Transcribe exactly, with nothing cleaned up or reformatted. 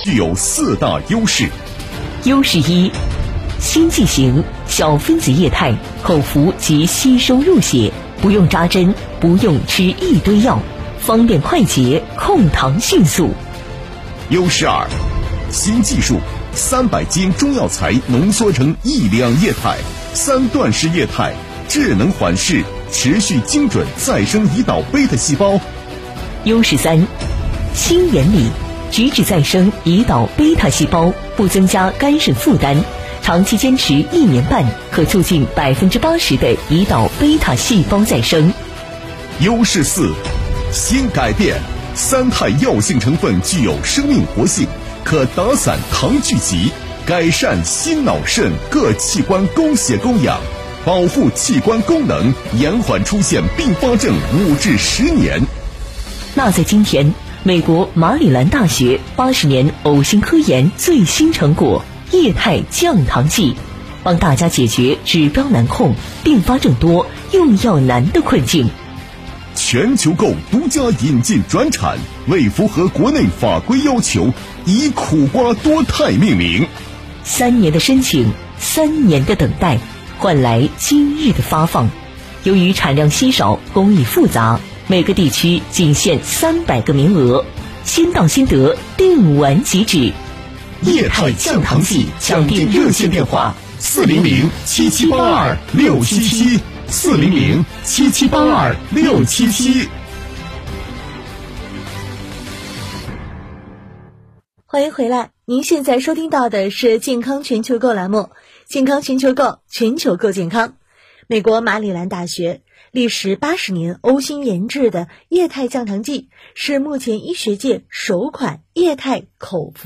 具有四大优势。 优势一，新剂型，小分子液态，口服即吸收入血，不用扎针，不用吃一堆药，方便快捷，控糖迅速。 优势二，新技术，三百斤中药材浓缩成一两液态，三段式液态，智能缓释，持续精准再生胰岛贝塔细胞。 优势三，新原理，直指再生胰岛贝塔细胞，不增加肝肾负担，长期坚持一年半，可促进百分之八十的胰岛贝塔细胞再生。 优势四，新改变，三肽药性成分具有生命活性，可打散糖聚集，改善心脑肾各器官供血供氧，保护器官功能，延缓出现并发症五至十年。 那在今天，美国马里兰大学八十年呕心科研最新成果液态降糖剂，帮大家解决指标难控、并发症多、用药难的困境。 全球购独家引进转产，为符合国内法规要求，以苦瓜多肽命名。 三年的申请，三年的等待，换来今日的发放。由于产量稀少，工艺复杂，每个地区仅限三百个名额，先到先得，定完即止。 液态降糖剂抢订热线电话：四零零七七八二六七七，四零零七七八二六七七。 欢迎回来，您现在收听到的是健康全球购栏目，健康全球购，全球购健康。美国马里兰大学历时八十年呕心研制的液态降糖剂，是目前医学界首款液态口服